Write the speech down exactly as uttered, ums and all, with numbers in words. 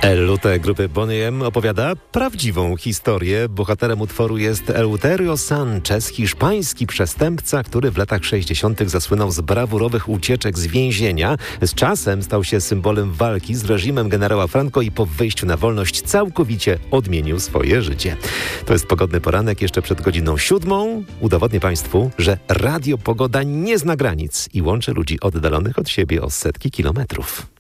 Elute grupy Boney M opowiada prawdziwą historię. Bohaterem utworu jest Eleuterio Sanchez, hiszpański przestępca, który w latach sześćdziesiątych zasłynął z brawurowych ucieczek z więzienia. Z czasem stał się symbolem walki z reżimem generała Franco i po wyjściu na wolność całkowicie odmienił swoje życie. To jest Pogodny Poranek jeszcze przed godziną siódmą. Udowodnię Państwu, że Radio Pogoda nie zna granic i łączy ludzi oddalonych od siebie o setki kilometrów.